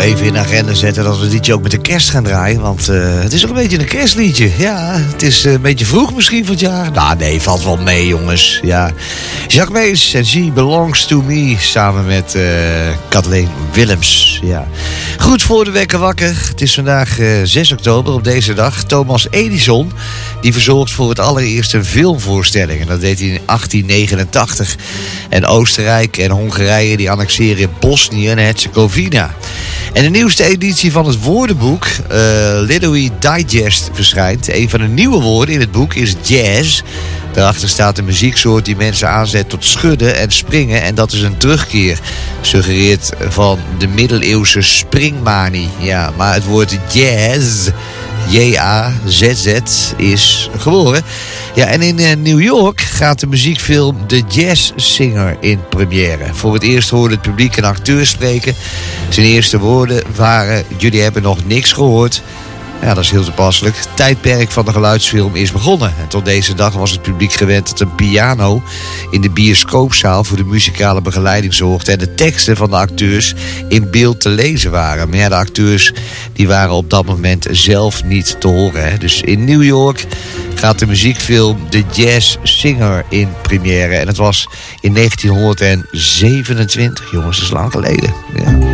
even in de agenda zetten dat we dit liedje ook met de kerst gaan draaien. Want het is ook een beetje een kerstliedje. Ja, het is een beetje vroeg misschien van het jaar. Nou nee, valt wel mee jongens. Ja. Jacques Mees en She Belongs to Me samen met Kathleen Willems. Ja. Goed voor de wekker wakker. Het is vandaag 6 oktober. Op deze dag Thomas Edison die verzorgt voor het allereerst een filmvoorstelling. En dat deed hij in 1889. En Oostenrijk en Hongarije die annexeren Bosnië en Herzegovina. En de nieuwste editie van het woordenboek Literary Digest verschijnt. Een van de nieuwe woorden in het boek is jazz. Daarachter staat een muzieksoort die mensen aanzet tot schudden en springen. En dat is een terugkeer, suggereert van de middeleeuwse springmanie. Ja, maar het woord jazz, J-A-Z-Z, is geboren. Ja, en in New York gaat de muziekfilm The Jazz Singer in première. Voor het eerst hoorde het publiek een acteur spreken. Zijn eerste woorden waren: jullie hebben nog niks gehoord. Ja, dat is heel toepasselijk. Het tijdperk van de geluidsfilm is begonnen. En tot deze dag was het publiek gewend dat een piano in de bioscoopzaal voor de muzikale begeleiding zorgde en de teksten van de acteurs in beeld te lezen waren. Maar ja, de acteurs die waren op dat moment zelf niet te horen. Hè. Dus in New York gaat de muziekfilm The Jazz Singer in première. En het was in 1927. Jongens, dat is lang geleden. Ja.